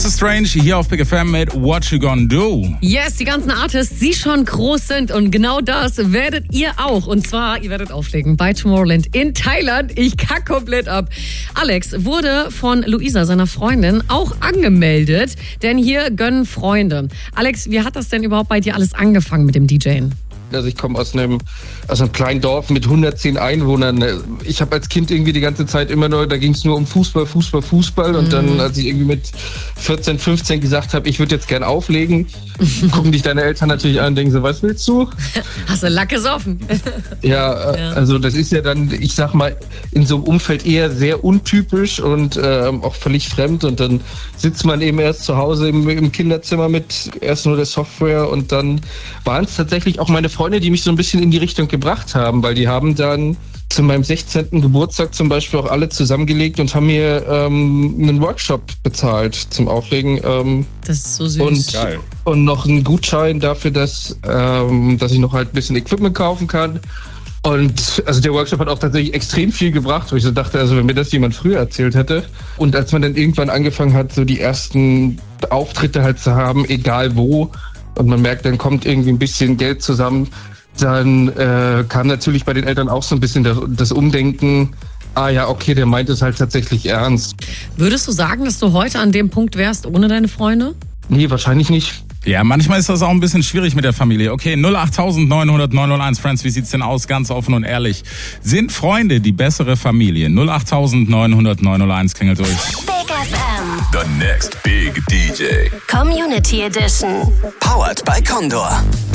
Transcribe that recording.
ist Strange hier auf Big FM mit What You Gonna Do. Yes, die ganzen Artists, die schon groß sind und genau das werdet ihr auch. Und zwar, ihr werdet auflegen bei Tomorrowland in Thailand. Ich kack komplett ab. Alex wurde von Luisa, seiner Freundin, auch angemeldet, denn hier gönnen Freunde. Alex, wie hat das denn überhaupt bei dir alles angefangen mit dem DJen? Also ich komme aus einem kleinen Dorf mit 110 Einwohnern. Ich habe als Kind irgendwie die ganze Zeit immer nur, da ging es nur um Fußball. Und dann, als ich irgendwie mit 14, 15 gesagt habe, ich würde jetzt gern auflegen, gucken dich deine Eltern natürlich an und denken so, was willst du? Hast du Lack gesoffen? Ja, also das ist ja dann, ich sag mal, in so einem Umfeld eher sehr untypisch und auch völlig fremd. Und dann sitzt man eben erst zu Hause im Kinderzimmer mit erst nur der Software und dann waren es tatsächlich auch meine Freunde, die mich so ein bisschen in die Richtung gebracht haben, weil die haben dann zu meinem 16. Geburtstag zum Beispiel auch alle zusammengelegt und haben mir einen Workshop bezahlt zum Auflegen. Das ist so süß. Und noch einen Gutschein dafür, dass ich noch halt ein bisschen Equipment kaufen kann. Und also der Workshop hat auch tatsächlich extrem viel gebracht, wo ich so dachte, also wenn mir das jemand früher erzählt hätte. Und als man dann irgendwann angefangen hat, so die ersten Auftritte halt zu haben, egal wo, und man merkt, dann kommt irgendwie ein bisschen Geld zusammen, dann kam natürlich bei den Eltern auch so ein bisschen das Umdenken, ja, okay, der meint es halt tatsächlich ernst. Würdest du sagen, dass du heute an dem Punkt wärst ohne deine Freunde? Nee, wahrscheinlich nicht. Ja, manchmal ist das auch ein bisschen schwierig mit der Familie. Okay, 08900 901 Friends, wie sieht's denn aus? Ganz offen und ehrlich. Sind Freunde die bessere Familie? 08900 901 klingelt durch. Big FM. The next big DJ. Community Edition. Powered by Condor.